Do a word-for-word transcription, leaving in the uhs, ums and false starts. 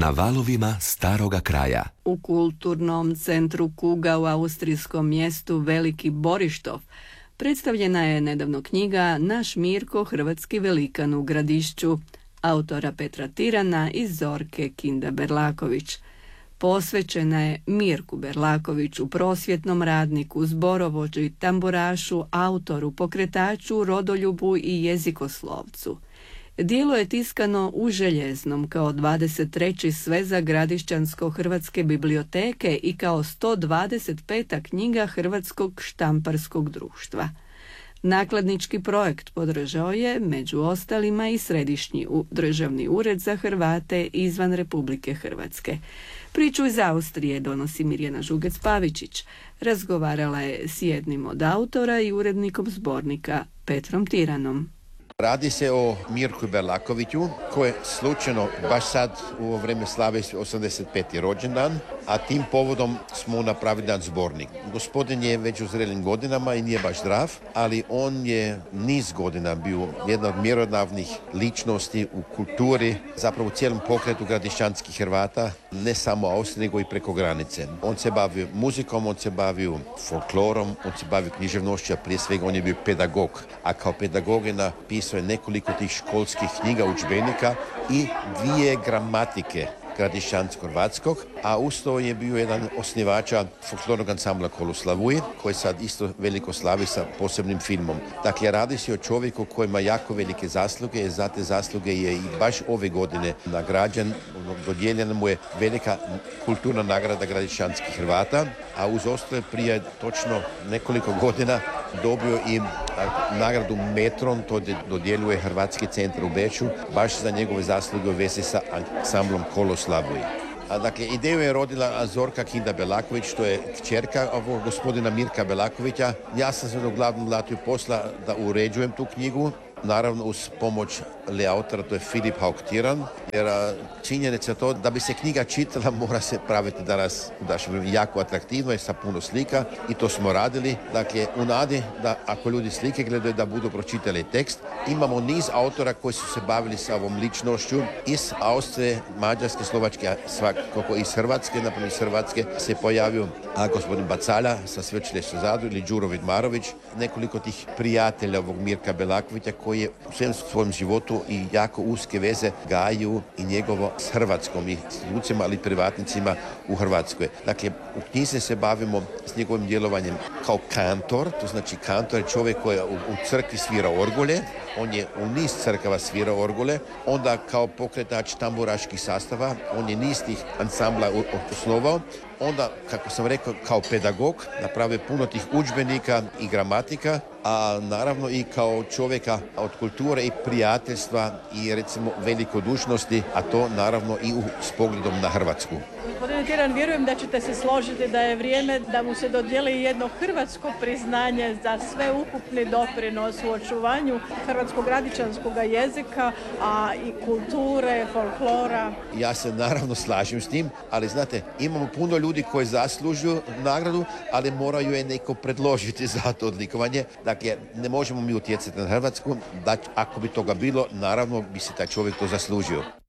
Na valovima staroga kraja. U kulturnom centru Kuga u austrijskom mjestu Veliki Borištov predstavljena je nedavno knjiga Naš Mirko, hrvatski velikan u Gradišću, autora Petra Tirana i Zorke Kinda-Berlaković. Posvećena je Mirku Berlakoviću, prosvjetnom radniku, zborovođi, tamburašu, autoru, pokretaču, rodoljubu i jezikoslovcu. Dijelo je tiskano u Željeznom kao dvadeset treći sveza Gradišćansko-hrvatske biblioteke i kao sto dvadeset peta knjiga Hrvatskog štamparskog društva. Nakladnički projekt podržao je, među ostalima, i Središnji državni ured za Hrvate izvan Republike Hrvatske. Priču iz Austrije donosi Mirjana Žugec-Pavičić. Razgovarala je s jednim od autora i urednikom zbornika Petrom Tiranom. Radi se o Mirku Berlakoviću, koji je slučajno baš sad u ovo vrijeme slavi osamdeset peti rođendan, a tim povodom smo napravili jedan zbornik. Gospodin je već u zrelim godinama i nije baš zdrav, ali on je niz godina bio jedna od mjerodavnih ličnosti u kulturi, zapravo u cijelom pokretu gradišćanskih Hrvata, ne samo Austrije, nego i preko granice. On se bavio muzikom, on se bavio folklorom, on se bavio književnošću, a prije svega on je bio pedagog, a kao pedagog je napisao je nekoliko tih školskih knjiga, udžbenika i dvije gramatike gradišćansko-hrvatskog, a usto je bio jedan osnivača folklornog ansambla Koloslavuj, koji sad isto veliko slavi sa posebnim filmom. Dakle, radi se o čovjeku koji ima jako velike zasluge, za te zasluge je i baš ove godine nagrađen, dodijeljena mu je velika kulturna nagrada gradišćanskih Hrvata, a uz ostale prije točno nekoliko godina dobio i nagradu Metron, to dodjeljuje Hrvatski centar u Beču, baš za njegove zasluge u vezi sa ansamblom Koloslavuj. A dakle, ideju je rodila Zorka Kinda-Berlaković, što je kćerka ovog gospodina Mirka Berlakovića. Ja sam se uglavnom vratio posla da uređujem tu knjigu, naravno uz pomoć autora, to je Filip Hauk-Tiran, jer činjenica to da bi se knjiga čitala mora se praviti danas jako atraktivno i sa puno slika i to smo radili. Dakle, u nadi da ako ljudi slike gledaju da budu pročitali tekst. Imamo niz autora koji su se bavili sa ovom ličnošću iz Austrije, Mađarske, Slovačke, svakako iz Hrvatske. Naprimjer iz Hrvatske se pojavio a gospodin Bacalja sa Sveučilišta u Zadru ili Đuro Vidmarović, nekoliko tih prijatelja ovog Mirka Berlakovića koji je u svem svojem životu i jako uske veze gaju i njegovo s Hrvatskom i s ljudcima, ali i privatnicima u Hrvatskoj. Dakle, u knjizi se bavimo s njegovim djelovanjem kao kantor, to znači kantor je čovjek koji u, u crkvi svira orgulje, on je u niz crkava svirao orgule, onda kao pokretač tamburaških sastava, on je niz tih ansambla osnovao, onda, kako sam rekao, kao pedagog napravio puno tih udžbenika i gramatika, a naravno i kao čovjeka od kulture i prijateljstva i recimo velikodušnosti, a to naravno i u, s pogledom na Hrvatsku. Gospodine Tiran, vjerujem da ćete se složiti da je vrijeme da mu se dodijeli jedno hrvatsko priznanje za sveukupni doprinos u očuvanju hrvatskog gradišćanskog jezika, a i kulture, folklora. Ja se naravno slažem s tim, ali znate, imamo puno ljudi koji zaslužuju nagradu, ali moraju je neko predložiti za to odlikovanje. Dakle, ne možemo mi utjecati na Hrvatsku, da ako bi toga bilo, naravno bi se taj čovjek to zaslužio.